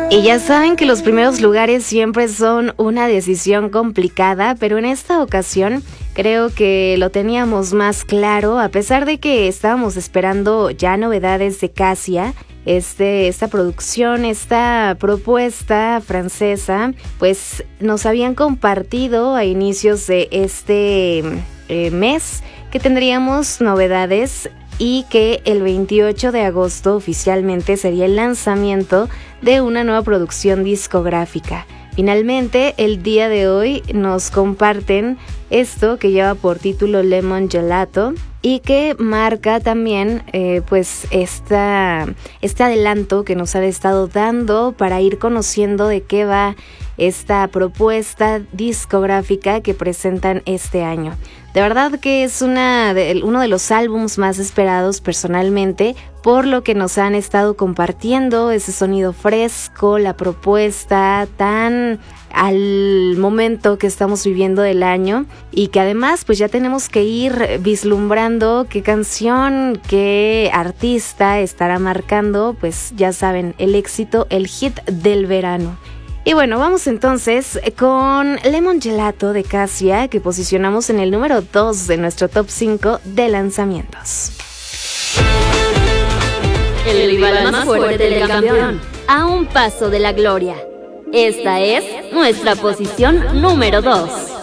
Y ya saben que los primeros lugares siempre son una decisión complicada, pero en esta ocasión creo que lo teníamos más claro, a pesar de que estábamos esperando ya novedades de Cassia. Esta producción, esta propuesta francesa, pues nos habían compartido a inicios de este mes que tendríamos novedades y que el 28 de agosto oficialmente sería el lanzamiento de una nueva producción discográfica. Finalmente, el día de hoy nos comparten esto que lleva por título Lemon Gelato y que marca también pues este adelanto que nos han estado dando para ir conociendo de qué va esta propuesta discográfica que presentan este año. De verdad que es uno de los álbumes más esperados personalmente, por lo que nos han estado compartiendo ese sonido fresco, la propuesta tan al momento que estamos viviendo del año, y que además pues ya tenemos que ir vislumbrando qué canción, qué artista estará marcando, pues ya saben, el éxito, el hit del verano. Y bueno, vamos entonces con Lemon Gelato de Cassia, que posicionamos en el número 2 de nuestro top 5 de lanzamientos. El rival más fuerte del campeón, a un paso de la gloria. Esta es nuestra posición número 2.